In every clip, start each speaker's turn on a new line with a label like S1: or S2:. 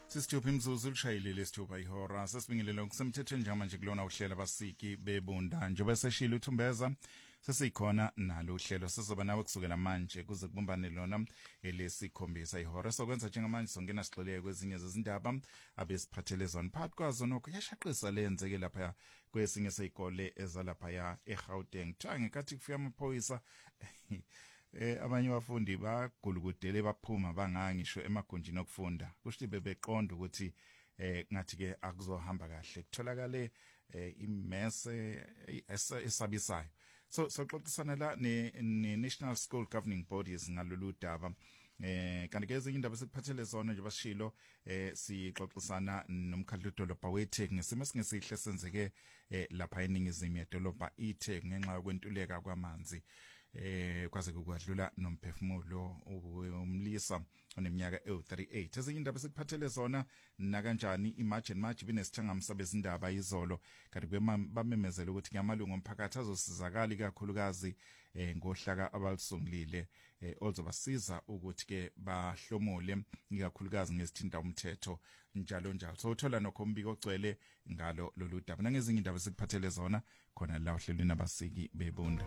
S1: Sisithupha imzuzu lishayile lesithupha ihora sesibingelele ngokusemthethweni njengamanje kulona uhlela abasiki bebunda njengoba seshilo uThumbeza sesikhona nalo uhlelo sizoba nawe kusukela manje kuze kubumbane lona elesikhombisa ihora sokwenza njengamanje songena sigxile kwezinye zezindaba abesiphathele zona phakathi kwazo nokho yashaqisa lenzeke lapha kwesinye sezikole ezalapha eGauteng kuthiwa ngekathi kufika amaphoyisa abanye abafundi bagulukudele baphuma bangangisho emagunjini okufunda kusho bebeqonda ukuthi ngathi ke akuzohamba kahle kutholakale imesse esabisayo so xoxisana la ne National School Governing Bodies ngalolu daba kanti ke ezinye indaba sikuphathele zona nje basishilo sixoxisana nomkhandlu dolobha weTheku ngesimo singesihle senzeke lapha eningizimu yedolobha iTheku ngenxa yokwentuleka kwamanzi kwaze kukwadlula nomphefumulo umlisa oneminyaka ewu38 ezinye indaba sikuphathele zona na kanjani imagine manje binesithangamsa bezindaba izolo kanti bamemezela ukuthi ngamalungu omphakathi azosizakala kakhulukazi ngohlaka abalusungulile ozobasiza ukuthi ke bahlomule ikakhulukazi ngesithinta umthetho njalo njalo so uthola nokho umbiko ogcwele ngalo lolu daba nangezinye indaba sikuphathele zona khona la ohlelweni abasiki bebunda.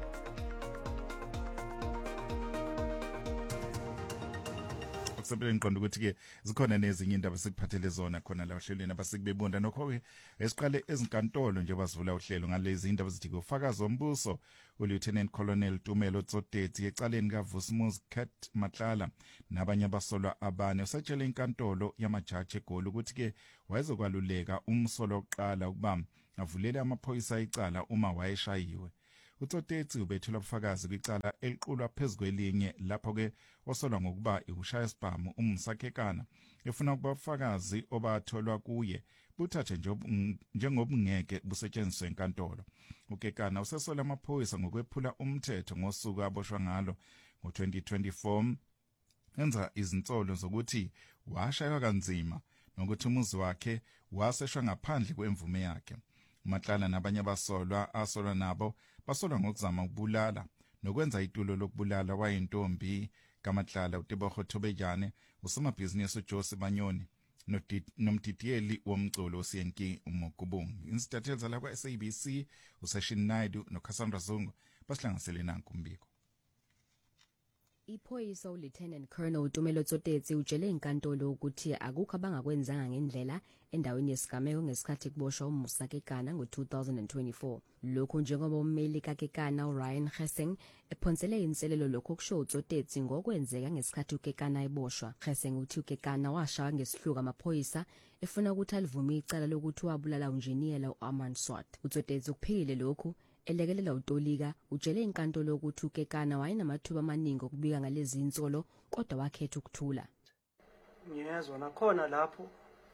S1: Sempela ngiqonda ukuthi ke zikhona nezinye indaba sikuphathele zona khona la ohlelweni abasikubebunda nokho ke esiqale ezinkantolo nje bazivula uhlelo ngalezi indaba zithi kufakazi ombuso uLieutenant Colonel Tumelo Tsoteti ecaleni kaVusmuzi Cat Matlala nabanye abasolwa abane usatshela inkantolo yamajaji eGoli ukuthi ke wayezokwaluleka umsolo oqala ukuba avulele amaphoyisa icala uma wayeshayiwe. uTsoteti ubethula ubufakazi kwicala eliqulwa phezukwelinye lapho ke osolwa ngokuba ukushaya isibhamu umsakhekana efuna ukuba ubufakazi obatholwa kuye buthathe njengobungeke busetshenziswe enkantolo. Ukekana usesola amaphoyisa ngokwephula umthetho ngosuku aboshwa ngalo ngo2024 enza izinsolo zokuthi washaywa kanzima nokuthi umuzi wakhe waseshwa ngaphandle kwemvume yakhe. Matlala nabanye asolwa nabo basolwa ngokuzama ukubulala nokwenza itulo lokubulala wayintombi kaMatlala uTebogo Thobejane usomabhizinisi uJose Banyoni nomdidiyeli womculo uSiyenki uMokubungu. Insitathelza la kwa SABC uSession Naidu noCassandra Zungu basihlanganisele nanku umbiko.
S2: Iphoyisa uLieutenant Colonel Tumelo Tsoteti utshele inkantolo ukuthi akukho abangakwenzanga ngendlela endaweni yesigameko ngesikhathi kuboshwa uMusakekana ngo2024. Lokho njengoba ummeli kaKekana uRyan Geseng ephonsele inselelo lokho kusho uTsoteti ngokwenzeka ngesikhathi uKekana eboshwa. Geseng uthi uKekana washaya ngesihluka amaphoyisa efuna ukuthi alivume icala lokuthi wabulala unjiniyela uArmand Swart. uTsoteti ukuphikile lokhu elekelela uTolika utshele inkantolo ukuthi uKekana wayenamathuba amaningi okubika ngalezi insolo kodwa wakhetha ukuthula.
S3: Ngiyezwa nakhona lapho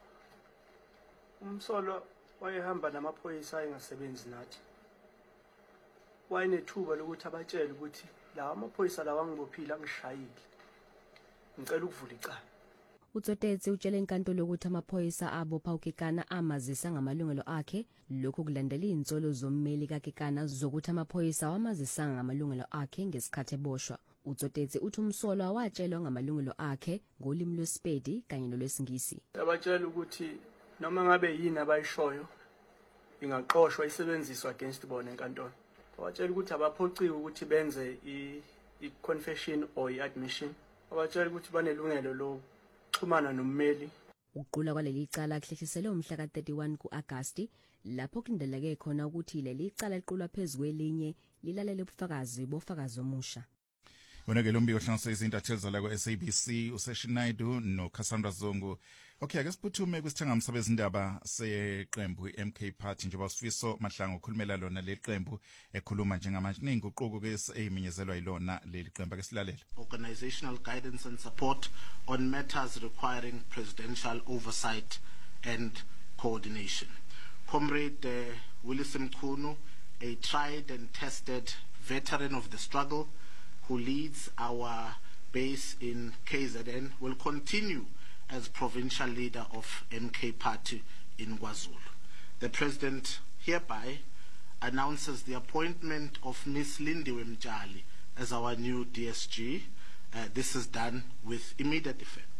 S3: umsolo wayehamba namaphoyisa ayengasebenzi nathi. Wayenethuba lokuthi abatshele ukuthi lawa amaphoyisa lawa ngibophila ngishayile. Ngicela ukuvula icala.
S2: uTsoteti utshele inkantolo ukuthi amaphoyisa abopha uKekana amazisa ngamalungelo akhe lokho kulandela insolo zommeli kaKekana zokuthi amaphoyisa wamazisanga ngamalungelo akhe ngesikhathi eboshwa. uTsoteti uthi umsolwa watshelwa ngamalungelo akhe ngolimi lwesipedi kanye nolwesingisi.
S3: Abatshela ukuthi noma ngabe yini abayishoyo ingaqoshwa isebenziswa against bona enkantolo. Abatshela ukuthi abaphociwe ukuthi benze i-confession or i-admission. Abatshela ukuthi banelungelo lo xhumana nommeli.
S2: Uqula kwaleli icala kuhlehliselwe umhla ka31 kuAgasti lapho kulindeleke khona ukuthi leli icala liqulwa phezukwelinye lilalele ubufakazi bofakazi omusha.
S1: Wona ke lombiko hlanganisa izintatheli la kwa SABC uSession Naidu noCassandra Zungu. Okay, ake siphuthume kwisithangamsa bezindaba seqembu iMK Party njengoba Sifiso Mahlangu ukhulumela lona le qembu ekhuluma njengamanje ninguquko ke eyimenyezelwa yilona leli qembu ake silalele.
S4: Organizational guidance and support on matters requiring presidential oversight and coordination. Comrade Willis Mkhunu, a tried and tested veteran of the struggle who leads our base in KZN, will continue as provincial leader of MK Party in KwaZulu. The President hereby announces the appointment of Ms. Lindiwe Mtshali as our new DSG. This is done with immediate effect.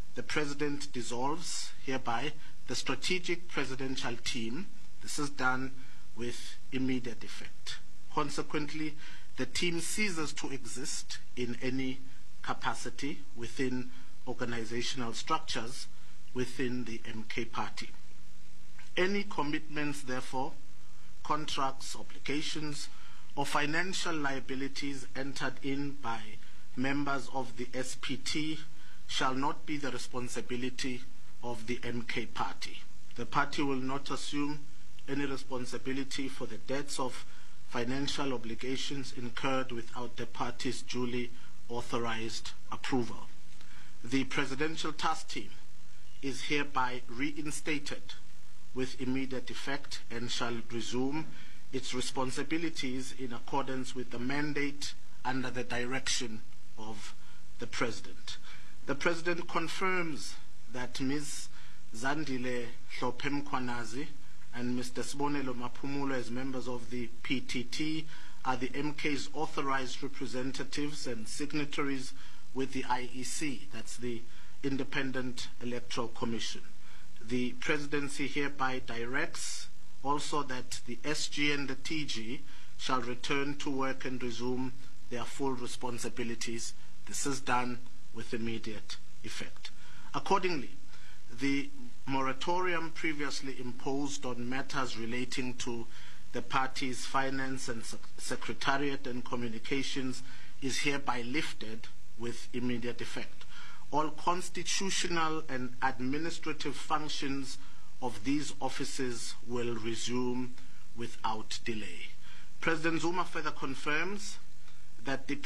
S4: the President dissolves hereby the Strategic Presidential Team. This is done with immediate effect. Consequently, the team ceases to exist in any capacity within organizational structures within the MK Party. Any commitments, therefore, contracts, obligations, or financial liabilities entered in by members of the SPT shall not be the responsibility of the MK Party. The party will not assume any responsibility for the debts of financial obligations incurred without the party's duly authorized approval. The Presidential Task Team is hereby reinstated with immediate effect and shall resume its responsibilities in accordance with the mandate under the direction of the President. The President confirms that Ms. Zandile Hlophe-Mkhwanazi and Mr. Sibonelo Maphumulo, as members of the PTT, are the MK's authorized representatives and signatories with the IEC, that's the Independent Electoral Commission. The Presidency hereby directs also that the SG and the TG shall return to work and resume their full responsibilities. This is done with immediate effect. Accordingly, the moratorium previously imposed on matters relating to the party's finance and secretariat and communications is hereby lifted with immediate effect. All constitutional and administrative functions of these offices will resume without delay. President Zuma further confirms that the